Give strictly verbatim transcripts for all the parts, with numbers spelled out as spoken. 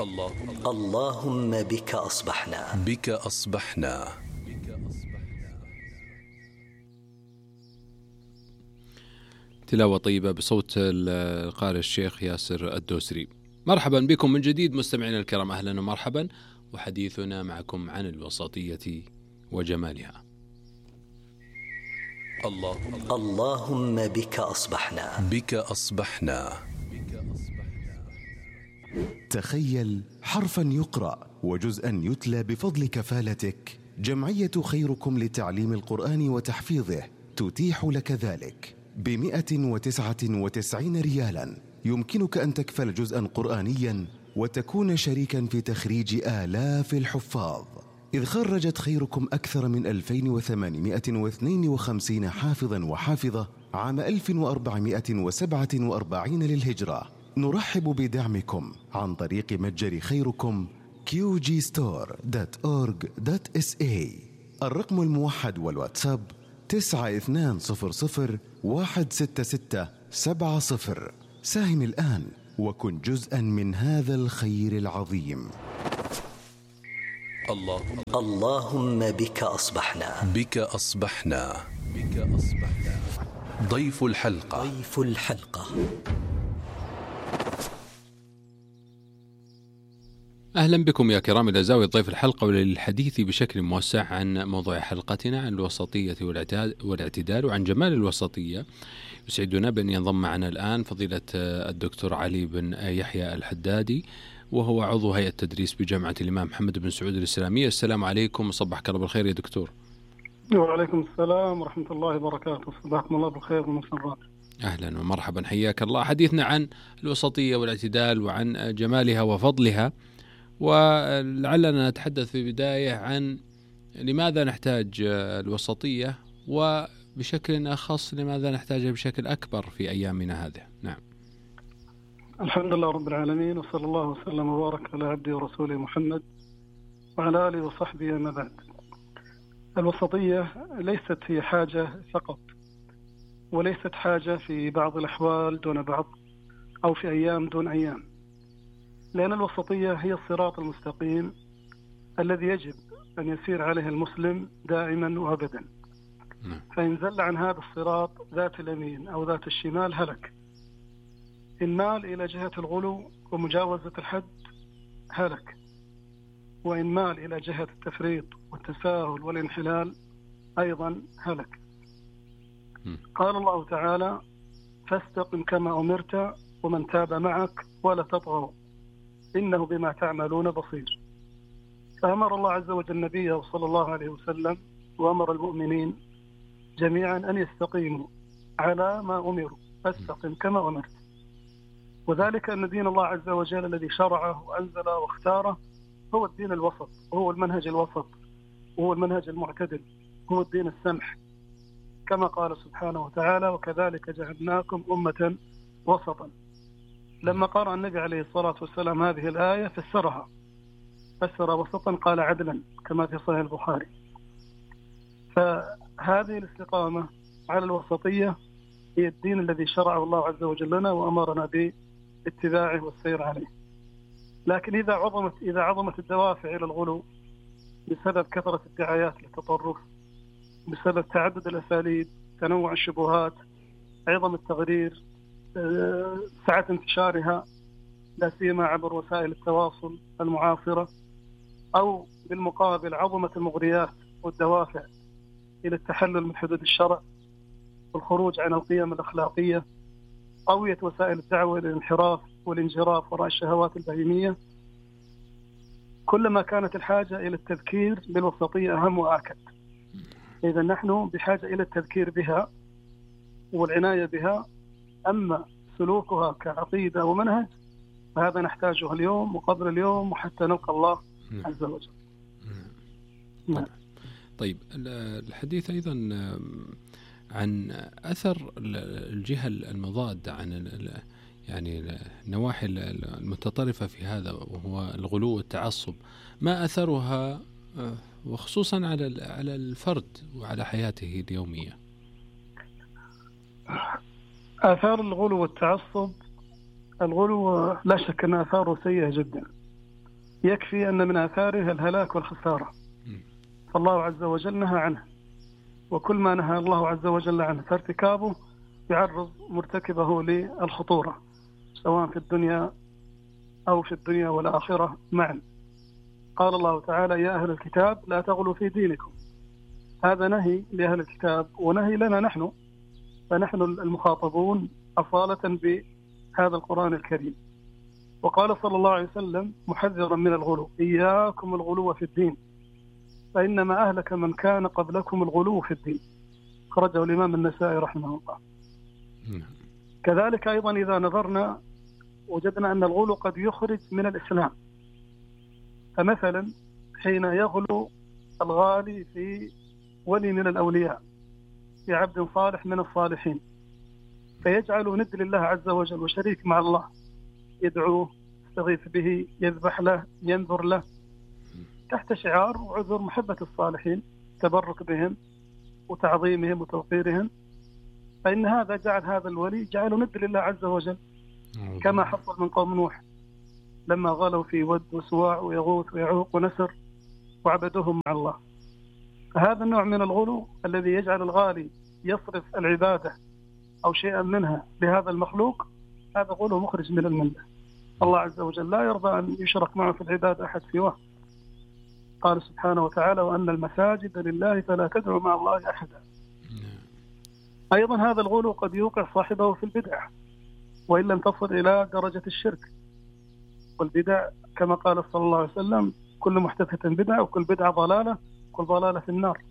الله اللهم بك أصبحنا بك أصبحنا. تلاوة طيبة بصوت القارئ الشيخ ياسر الدوسري. مرحبا بكم من جديد مستمعينا الكرام، أهلا ومرحبا، وحديثنا معكم عن الوسطية وجمالها. الله اللهم بك أصبحنا بك أصبحنا. تخيل حرفا يقرأ وجزءا يتلى بفضل كفالتك. جمعية خيركم لتعليم القرآن وتحفيظه تتيح لك ذلك بمئة وتسعة وتسعين ريالا. يمكنك أن تكفل جزءا قرآنيا وتكون شريكا في تخريج آلاف الحفاظ، إذ خرجت خيركم أكثر من ألفين وثمانمئة واثنين وخمسين حافظا وحافظة عام ألف وأربعمئة وسبعة وأربعين للهجرة. نرحب بدعمكم عن طريق متجر خيركم كيو جي ستور دوت أورغ دوت إس إيه. الرقم الموحد والواتساب تسعة اثنان صفر صفر واحد ستة ستة سبعة صفر. ساهم الآن وكن جزءا من هذا الخير العظيم. الله اللهم بك أصبحنا بك أصبحنا. بك أصبحنا. ضيف الحلقة ضيف الحلقة أهلا بكم يا كرام إلى زاوية ضيف الحلقة، وللحديث بشكل موسع عن موضوع حلقتنا عن الوسطية والاعتدال وعن جمال الوسطية. يسعدنا بأن ينضم معنا الآن فضيلة الدكتور علي بن يحيى الحدادي، وهو عضو هيئة تدريس بجامعة الإمام محمد بن سعود الإسلامية. السلام عليكم وصبحك الله بالخير يا دكتور. وعليكم السلام ورحمة الله وبركاته، صباحكم الله بالخير والمسرات. أهلا ومرحبا، حياك الله. حديثنا عن الوسطية والاعتدال وعن جمالها وفضلها، ولعلنا نتحدث في بداية عن لماذا نحتاج الوسطية، وبشكل أخص لماذا نحتاجها بشكل أكبر في أيامنا هذه. نعم. الحمد لله رب العالمين، وصلى الله وسلم وبارك على عبده ورسوله محمد وعلى آله وصحبه. أما بعد، الوسطية ليست هي حاجة فقط، وليست حاجة في بعض الأحوال دون بعض، أو في أيام دون أيام، لأن الوسطية هي الصراط المستقيم الذي يجب أن يسير عليه المسلم دائما وأبدا. فإن زل عن هذا الصراط ذات اليمين أو ذات الشمال هلك. إن مال إلى جهة الغلو ومجاوزة الحد هلك، وإن مال إلى جهة التفريط والتساهل والانحلال أيضا هلك. قال الله تعالى: فاستقم كما أمرت ومن تاب معك ولا تطغوا إنه بما تعملون بصير. فأمر الله عز وجل النبي صلى الله عليه وسلم وأمر المؤمنين جميعا أن يستقيموا على ما أمروا، فاستقم كما أمرت. وذلك أن دين الله عز وجل الذي شرعه وأنزله واختاره هو الدين الوسط، وهو المنهج الوسط، وهو المنهج المعتدل، هو الدين السمح، كما قال سبحانه وتعالى: وكذلك جعلناكم أمة وسطا. لما قرأ النبي عليه الصلاة والسلام هذه الآية فسرها فسر وسطا قال عدلا، كما في صحيح البخاري. فهذه الاستقامة على الوسطية هي الدين الذي شرعه الله عز وجل لنا وأمرنا باتباعه والسير عليه. لكن إذا عظمت إذا عظمت الدوافع إلى الغلو بسبب كثرة الدعايات للتطرف، بسبب تعدد الأساليب، تنوع الشبهات، عظم التغرير، سعة انتشارها لا سيما عبر وسائل التواصل المعاصرة، أو بالمقابل عظمت المغريات والدوافع إلى التحلل من حدود الشرع والخروج عن القيم الأخلاقية، قويت وسائل الدعوة إلى الانحراف والانجراف وراء الشهوات البهيمية، كلما كانت الحاجة إلى التذكير بالوسطية أهم وآكد. إذا نحن بحاجة إلى التذكير بها والعناية بها، أما سلوكها كعقيدة ومنهج فهذا نحتاجه اليوم وقبل اليوم وحتى نلقى الله عز وجل. نعم. طيب، الحديث أيضا عن أثر الجهة المضادة عن يعني النواحي المتطرفة في هذا، وهو الغلو والتعصب، ما أثرها وخصوصا على على الفرد وعلى حياته اليومية؟ آثار الغلو والتعصب، الغلو لا شك أن آثاره سيئة جدا، يكفي أن من آثاره الهلاك والخسارة، فالله عز وجل نهى عنه، وكل ما نهى الله عز وجل عنه فارتكابه يعرض مرتكبه للخطورة سواء في الدنيا أو في الدنيا والآخرة معا. قال الله تعالى: يا أهل الكتاب لا تغلوا في دينكم. هذا نهي لأهل الكتاب ونهي لنا نحن، فنحن المخاطبون أصالة بهذا القرآن الكريم. وقال صلى الله عليه وسلم محذرا من الغلو: إياكم الغلو في الدين فإنما أهلك من كان قبلكم الغلو في الدين. خرجه الإمام النسائي رحمه الله. كذلك أيضا إذا نظرنا وجدنا أن الغلو قد يخرج من الإسلام. فمثلا حين يغلو الغالي في ولي من الأولياء، في عبد صالح من الصالحين، فيجعل ند لله عز وجل وشريك مع الله، يدعوه، يستغيث به، يذبح له، ينذر له، تحت شعار وعذر محبة الصالحين، تبرك بهم وتعظيمهم وتوقيرهم، فإن هذا جعل هذا الولي جعله ند لله عز وجل، كما حصل من قوم نوح لما غلوا في ود وسواع ويغوث ويعوق ونسر وعبدوهم مع الله. فهذا النوع من الغلو الذي يجعل الغالي يصرف العبادة أو شيئا منها لهذا المخلوق، هذا غلو مخرج من الملة. الله عز وجل لا يرضى أن يشرك معه في العبادة أحد سواه. قال سبحانه وتعالى: وأن المساجد لله فلا تدعوا مع الله أحدا. أيضا هذا الغلو قد يوقع صاحبه في البدع وإن لم تصل إلى درجة الشرك. والبدع كما قال صلى الله عليه وسلم: كل محدثة بدعة وكل بدعة ضلالة وكل ضلالة في النار.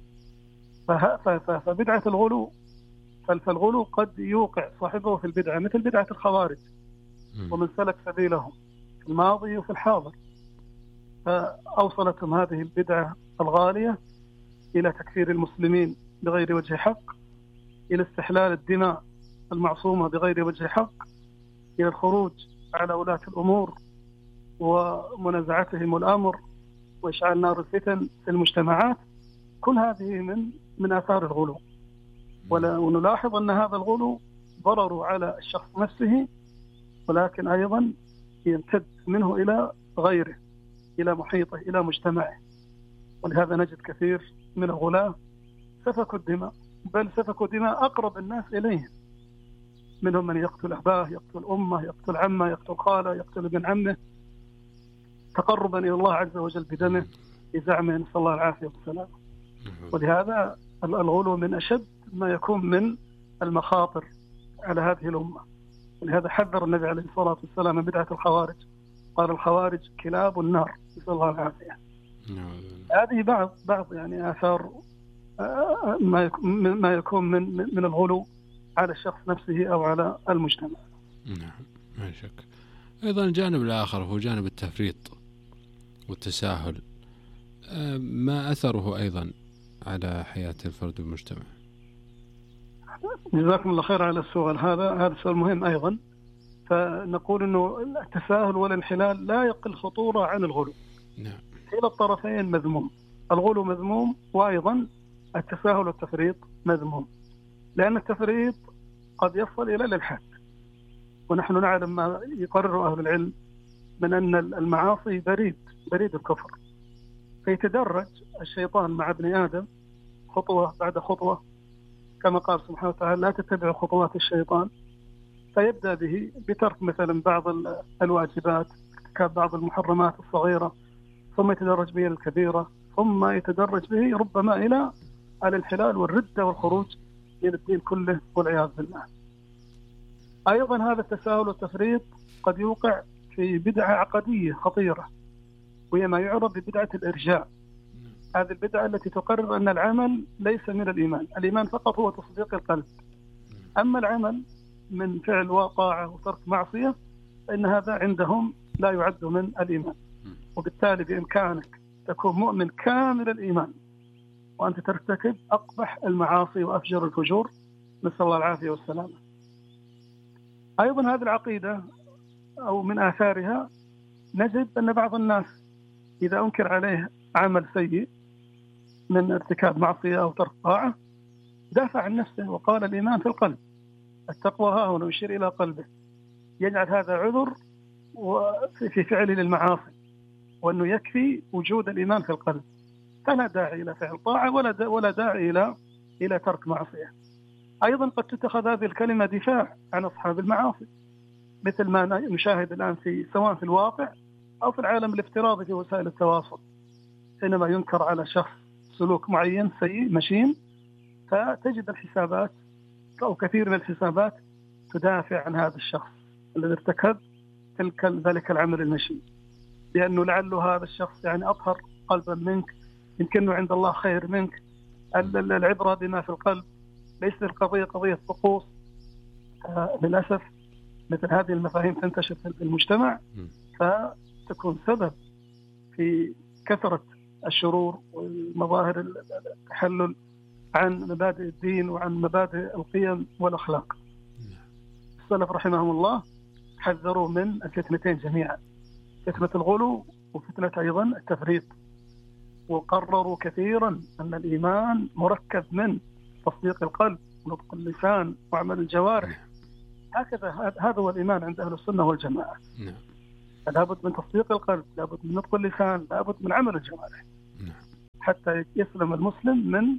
فبدعة الغلو فالغلو قد يوقع صاحبه في البدعة، مثل بدعة الخوارج ومن سلك سبيلهم في الماضي وفي الحاضر، فأوصلتهم هذه البدعة الغالية إلى تكفير المسلمين بغير وجه حق، إلى استحلال الدماء المعصومة بغير وجه حق، إلى الخروج على ولاة الأمور ومنازعتهم الأمر وإشعال نار الفتن في المجتمعات. كل هذه من من آثار الغلو. ونلاحظ أن هذا الغلو ضرر على الشخص نفسه، ولكن أيضا يمتد منه إلى غيره، إلى محيطه، إلى مجتمعه. ولهذا نجد كثير من الغلاة سفكوا الدماء، بل سفكوا دماء أقرب الناس إليه، منهم من يقتل أباه، يقتل أمه، يقتل عمه، يقتل خاله، يقتل ابن عمه، تقربا إلى الله عز وجل بدمه بزعمه، نسأل الله العافية والسلامة. ولهذا الغلو من أشد ما يكون من المخاطر على هذه الأمة. ولهذا حذر النبي عليه الصلاة والسلام من بدعة الخوارج، قال: الخوارج كلاب النار، نسأل الله العافية. هذه بعض بعض يعني آثار ما يكون من من الغلو على الشخص نفسه أو على المجتمع. نعم، ما شك. أيضا الجانب الآخر هو جانب التفريط والتساهل، ما أثره أيضا على حياة الفرد والمجتمع؟ جزاكم الله خير على السؤال هذا، هذا سؤال مهم أيضا. فنقول أنه التساهل والانحلال لا يقل خطورة عن الغلو. نعم. كلا الطرفين مذموم، الغلو مذموم وأيضا التساهل والتفريط مذموم، لأن التفريط قد يصل إلى الإلحاد، ونحن نعلم ما يقرر أهل العلم من أن المعاصي بريد بريد الكفر، فيتدرج الشيطان مع ابن آدم خطوة بعد خطوة، كما قال سبحانه وتعالى: لا تتبعوا خطوات الشيطان. فيبدأ به بترك مثلا بعض الواجبات، ارتكاب بعض المحرمات الصغيرة، ثم يتدرج به الكبيرة، ثم يتدرج به ربما إلى الانحلال والردة والخروج من الدين كله والعياذ بالله. أيضا هذا التساهل والتفريط قد يوقع في بدعة عقدية خطيرة، وهي ما يعرف ببدعة الإرجاء. هذه البدعة التي تقرر أن العمل ليس من الإيمان، الإيمان فقط هو تصديق القلب، أما العمل من فعل وطاعة وترك معصية فإن هذا عندهم لا يعد من الإيمان. وبالتالي بإمكانك تكون مؤمن كامل الإيمان وأنت ترتكب أقبح المعاصي وأفجر الفجور، نسأل الله العافية والسلامة. أيضا هذه العقيدة أو من آثارها نجد أن بعض الناس إذا أنكر عليه عمل سيء من ارتكاب معصية أو ترك طاعة دافع عن نفسه وقال: الإيمان في القلب، التقوى ها هنا، يشير إلى قلبه، يجعل هذا عذر في فعله للمعاصي، وأنه يكفي وجود الإيمان في القلب، فلا داعي إلى فعل طاعة ولا ولا داعي إلى إلى ترك معصية. أيضا قد تتخذ هذه الكلمة دفاع عن أصحاب المعاصي، مثل ما نشاهد الآن في سواء في الواقع أو في العالم الافتراضي في وسائل التواصل، حينما ينكر على شخص سلوك معين سيء مشين، فتجد الحسابات أو كثير من الحسابات تدافع عن هذا الشخص الذي ارتكب تلك ذلك العمل المشين، لأنه لعله هذا الشخص يعني أطهر قلبا منك، يمكنه عند الله خير منك. العبرة بما في القلب، ليس القضية قضية طقوس. آه للأسف مثل هذه المفاهيم تنتشر في المجتمع، فتكون سبب في كثرة الشرور والمظاهر التحلل عن مبادئ الدين وعن مبادئ القيم والأخلاق. السلف رحمهم الله حذروا من الفتنتين جميعا، فتنة الغلو وفتنة أيضا التفريط، وقرروا كثيرا أن الإيمان مركب من تصديق القلب ونطق اللسان وعمل الجوارح. هكذا هذا هو الإيمان عند أهل السنة والجماعة. نعم. لابد من تصديق القلب، لابد من نطق اللسان، لابد من عمل الجوارح. نعم. حتى يسلم المسلم من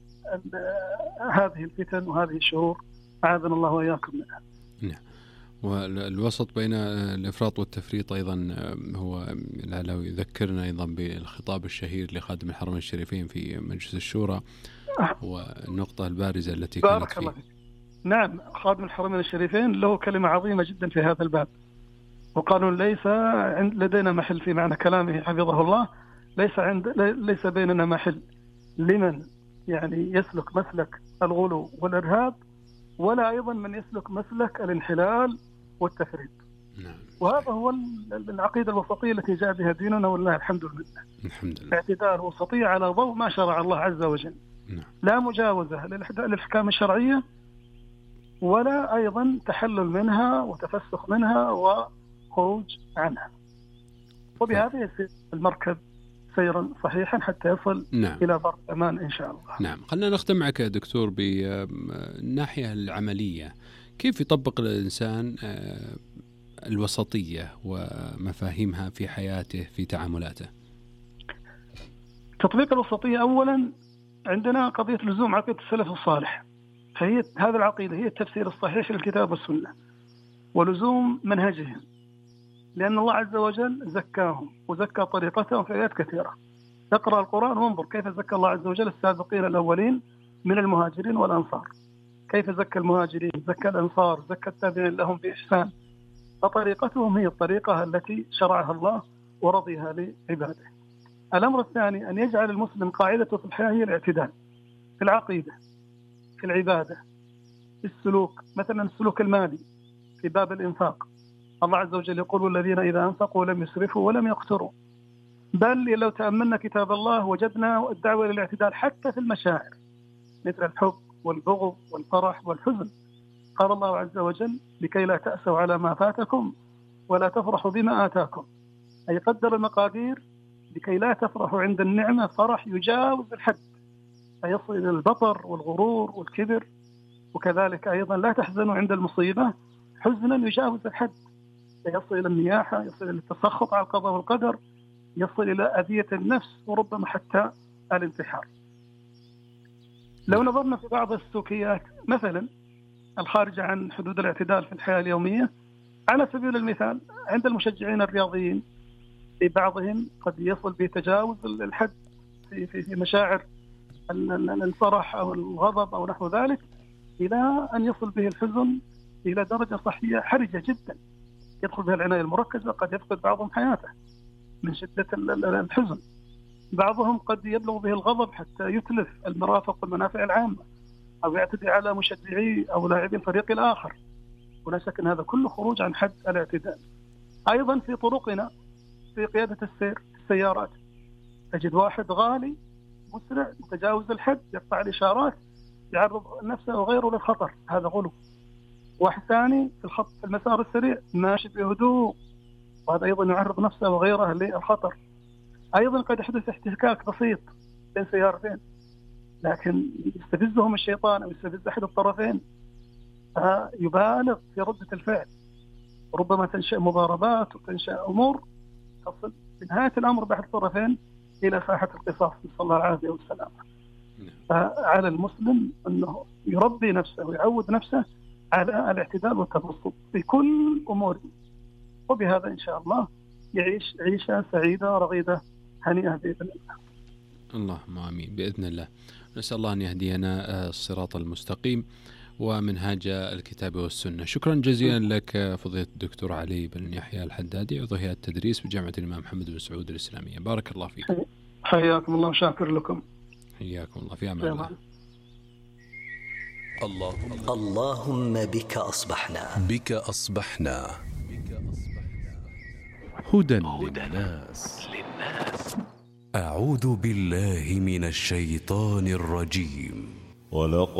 هذه الفتن وهذه الشرور، أعاذنا الله وإياكم منها. نعم. والوسط بين الإفراط والتفريط أيضا هو لو يذكرنا أيضا بالخطاب الشهير لخادم الحرمين الشريفين في مجلس الشورى، والنقطة البارزة التي كانت فيه. نعم، خادم الحرمين الشريفين له كلمة عظيمة جدا في هذا الباب، وقالوا ليس لدينا محل في معنى كلامه حفظه الله، ليس عند ليس بيننا محل لمن يعني يسلك مسلك الغلو والإرهاب، ولا أيضا من يسلك مسلك الانحلال والتفريط. نعم. وهذا هو العقيدة الوسطية التي جاء بها ديننا، والله الحمد لله. الحمد لله. الاعتدال الوسطية على ضوء ما شرع الله عز وجل. نعم. لا مجاوزة للأحكام الشرعية، ولا أيضا تحلل منها وتفسخ منها وخروج عنها، وبهذا يصير المركب سيرا صحيحا حتى يصل نعم. إلى بر أمان إن شاء الله. نعم. خلنا نختم معك يا دكتور بالناحية العملية، كيف يطبق الإنسان الوسطية ومفاهيمها في حياته في تعاملاته؟ تطبيق الوسطية أولا عندنا قضية لزوم عقيدة السلف الصالح، فهي هذه العقيدة هي التفسير الصحيح للكتاب والسنة ولزوم منهجهم، لأن الله عز وجل زكاهم وزكى طريقتهم في آيات كثيرة. اقرأ القرآن وانظر كيف زكى الله عز وجل السابقين الأولين من المهاجرين والأنصار، كيف زكى المهاجرين، زكى الأنصار، زكى التابعين لهم بإحسان. فطريقتهم هي الطريقة التي شرعها الله ورضيها لعباده. الأمر الثاني أن يجعل المسلم قاعدته في الحياة هي الاعتدال في العقيدة، في العبادة، في السلوك، مثلا السلوك المالي في باب الإنفاق. الله عز وجل يقول والذين إذا أنفقوا لم يسرفوا ولم يقتروا. بل لو تأملنا كتاب الله وجدنا الدعوة للاعتدال حتى في المشاعر، مثل الحب والبغض والفرح والحزن. قال الله عز وجل لكي لا تأسوا على ما فاتكم ولا تفرحوا بما آتاكم، أي قدر المقادير لكي لا تفرحوا عند النعمة فرح يجاوز الحد فيصل إلى البطر والغرور والكبر، وكذلك أيضا لا تحزنوا عند المصيبة حزنا يجاوز الحد يصل إلى النياحة، يصل إلى التسخط على القضاء والقدر، يصل إلى أذية النفس وربما حتى الانتحار. لو نظرنا في بعض السلوكيات مثلا الخارجة عن حدود الاعتدال في الحياة اليومية، على سبيل المثال عند المشجعين الرياضيين في بعضهم قد يصل بتجاوز الحد في في في مشاعر الفرح أو الغضب أو نحو ذلك، إلى أن يصل به الحزن إلى درجة صحية حرجة جدا يدخل بها العناية المركزة، قد يفقد بعضهم حياته من شدة الحزن. بعضهم قد يبلغ به الغضب حتى يتلف المرافق والمنافع العامة، أو يعتدي على مشجعي أو لاعبي الفريق الآخر، ولا شك أن هذا كله خروج عن حد الاعتدال. أيضا في طرقنا في قيادة السير السيارات، تجد واحد غالي مسرع متجاوز الحد يقطع الإشارات يعرض نفسه وغيره للخطر، هذا غلو. واحد ثاني في الخط في المسار السريع ماشي بهدوء، وهذا أيضا يعرض نفسه وغيره للخطر. أيضا قد يحدث احتكاك بسيط بين سيارتين، لكن يستفزهم الشيطان أو يستفز أحد الطرفين فيبالغ في ردة الفعل، ربما تنشأ مضاربات وتنشأ أمور تصل في نهاية الأمر بعد الطرفين إلى ساحة القصاص، نسأل الله العافية والسلامة. فعلى المسلم أنه يربي نفسه ويعود نفسه على الاعتدال والتوسط في كل أموره، وبهذا إن شاء الله يعيش عيشة سعيدة رغيدة هنيئة بإذن الله. اللهم آمين بإذن الله. نسأل الله أن يهدينا الصراط المستقيم ومنهاج الكتاب والسنة. شكرا جزيلا لك فضيلة الدكتور علي بن يحيى الحدادي، عضو هيئة التدريس بجامعة الإمام محمد بن سعود الإسلامية. بارك الله فيك. حياكم الله وشاكر لكم. حياكم الله، في أمان الله. اللهم اللهم بك أصبحنا بك أصبحنا هدى للناس. أعوذ بالله من الشيطان الرجيم. ولقد